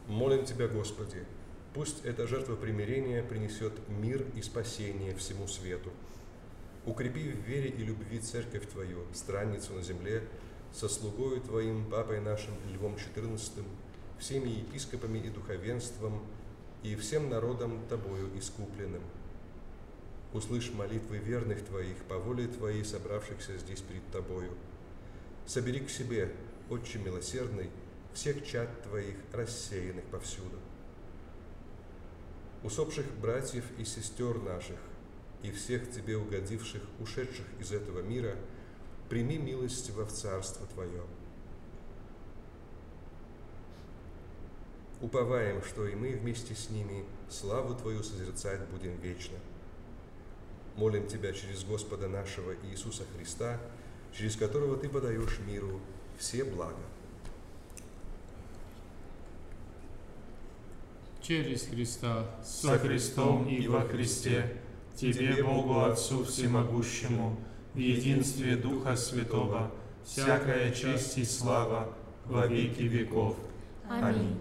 Молим Тебя, Господи, пусть эта жертва примирения принесет мир и спасение всему свету. Укрепи в вере и любви Церковь Твою, странницу на земле, со слугою Твоим, Папой нашим Львом XIV, всеми епископами и духовенством, и всем народом Тобою искупленным. Услышь молитвы верных Твоих, по воле Твоей, собравшихся здесь перед Тобою. Собери к себе, Отче милосердный, всех чад Твоих, рассеянных повсюду. Усопших братьев и сестер наших, и всех Тебе угодивших, ушедших из этого мира, прими милостиво в Царство Твое. Уповаем, что и мы вместе с ними славу Твою созерцать будем вечно. Молим Тебя через Господа нашего Иисуса Христа, через которого Ты подаешь миру все блага. Через Христа, со Христом и во Христе, Тебе, Богу Отцу Всемогущему, в единстве Духа Святого, всякая честь и слава во веки веков. Аминь.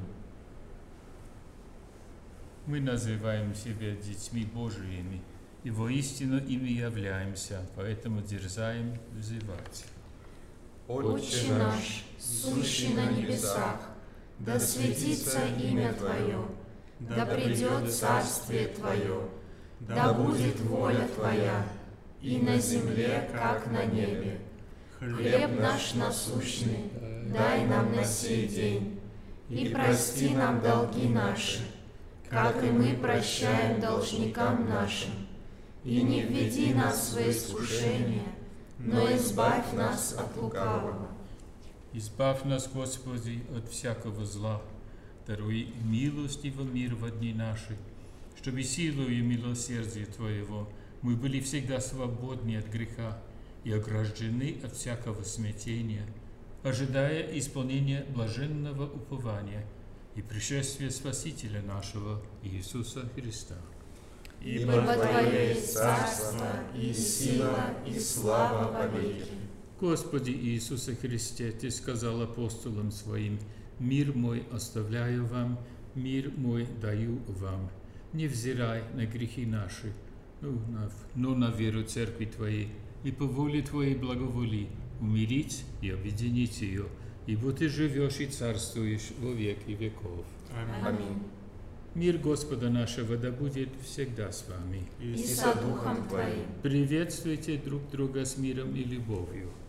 Мы называем себя детьми Божиими, и воистину ими являемся, поэтому дерзаем взывать. Отче наш, сущий на небесах, да светится имя Твое, да придет царствие Твое, да будет воля Твоя, и на земле, как на небе. Хлеб наш насущный дай нам на сей день, и прости нам долги наши, как и мы прощаем должникам нашим. И не введи нас в искушение, но избавь нас от лукавого. Избавь нас, Господи, от всякого зла, даруй милостиво мир во дни наши, чтобы силою и милосердия Твоего мы были всегда свободны от греха и ограждены от всякого смятения, ожидая исполнения блаженного упования и пришествия Спасителя нашего Иисуса Христа. Ибо Твое есть царство, и сила, и слава во веки. Господи Иисусе Христе, Ты сказал апостолам Своим: «Мир мой оставляю вам, мир мой даю вам. Не взирай на грехи наши, но на веру Церкви Твоей, и по воле Твоей благоволи умирить и объединить ее, ибо Ты живешь и царствуешь во веки веков». Аминь. Мир Господа нашего да будет всегда с вами. И со Духом Твоим. Приветствуйте друг друга с миром и любовью.